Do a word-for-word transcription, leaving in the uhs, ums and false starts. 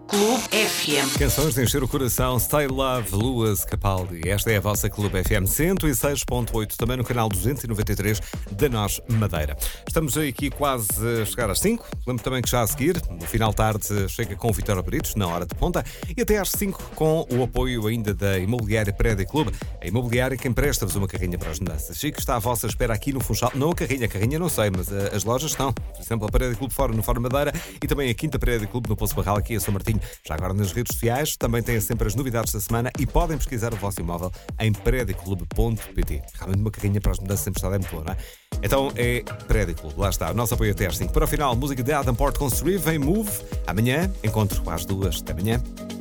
Clube F M. Canções de encher o coração, Stay Love, Luas Capaldi. Esta é a vossa Clube F M cento e seis ponto oito, também no canal duzentos e noventa e três da Nós Madeira. Estamos aqui quase a chegar às cinco. Lembro também que já a seguir, no final de tarde, chega com o Vitória Peritos, na hora de ponta, e até às cinco com o apoio ainda da Imobiliária Prédio Clube. A imobiliária que empresta-vos uma carrinha para as mudanças. Chico está à vossa espera aqui no Funchal. Não a carrinha, a carrinha não sei, mas uh, as lojas estão. Por exemplo, a Prédio Clube Fora no Fora Madeira e também a Quinta Prédio Clube no Poço Barral, aqui a São Martinho. Já agora nas redes sociais também têm sempre as novidades da semana e podem pesquisar o vosso imóvel em prédio clube ponto pt. Realmente uma carrinha para as mudanças sempre está bem boa, não é? Então é Prédio Clube, lá está, o nosso apoio até às cinco. Para o final, música de Adam Port com Sri, vem Move. Amanhã, encontro às duas. Até amanhã.